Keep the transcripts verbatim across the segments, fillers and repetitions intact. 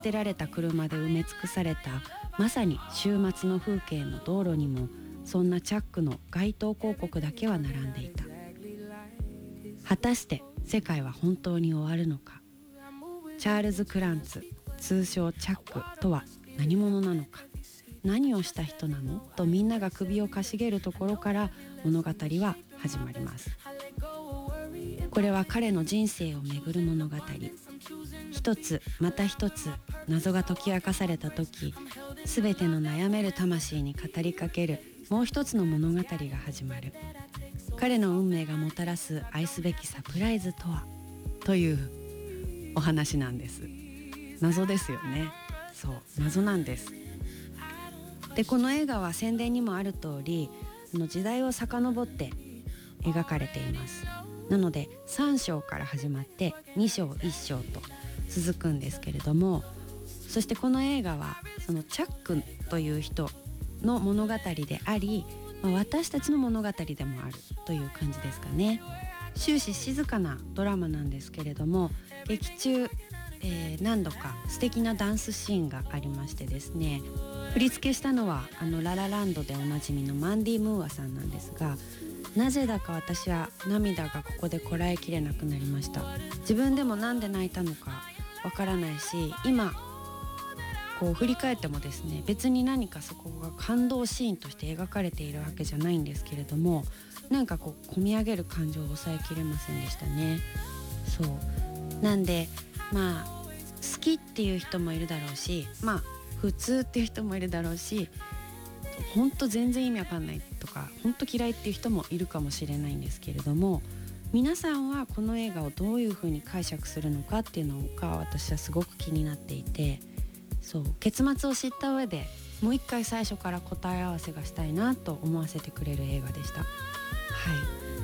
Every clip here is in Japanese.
てられた車で埋め尽くされたまさに週末の風景の道路にもそんなチャックの街頭広告だけは並んでいた。果たして世界は本当に終わるのか。チャールズ・クランツ、通称チャックとは何者なのか、何をした人なのとみんなが首をかしげるところから物語は始まります。これは彼の人生をめぐる物語。一つまた一つ謎が解き明かされた時、すべての悩める魂に語りかけるもう一つの物語が始まる。彼の運命がもたらす愛すべきサプライズとは、というお話なんです。謎ですよね。そう、謎なんです。で、この映画は宣伝にもある通り、の時代を遡って描かれています。なのでさん章から始まってに章いち章と続くんですけれども、そしてこの映画はそのチャックという人の物語であり、まあ、私たちの物語でもあるという感じですかね。終始静かなドラマなんですけれども、劇中、えー、何度か素敵なダンスシーンがありましてですね、振り付けしたのはあのララランドでおなじみのマンディ・ムーアさんなんですが、なぜだか私は涙がここでこらえきれなくなりました。自分でもなんで泣いたのかわからないし、今こう振り返ってもですね、別に何かそこが感動シーンとして描かれているわけじゃないんですけれども、なんかこう込み上げる感情を抑えきれませんでしたね。そうなんで、まあ好きっていう人もいるだろうし、まあ普通っていう人もいるだろうし、ほんと全然意味わかんないとかほんと嫌いっていう人もいるかもしれないんですけれども、皆さんはこの映画をどういう風に解釈するのかっていうのが私はすごく気になっていて、そう結末を知った上でもう一回最初から答え合わせがしたいなと思わせてくれる映画でした。はい、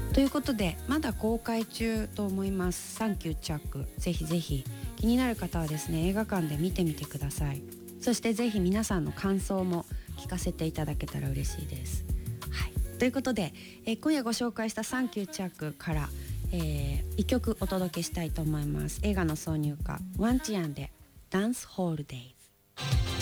ということでまだ公開中と思います。サンキューチャック、ぜひぜひ気になる方はですね、映画館で見てみてください。そしてぜひ皆さんの感想も聞かせていただけたら嬉しいです。はい、ということで、えー、今夜ご紹介したサンキューチャックから、えー、いっきょくお届けしたいと思います。映画の挿入歌ワンチアンでダンスホールデイズ。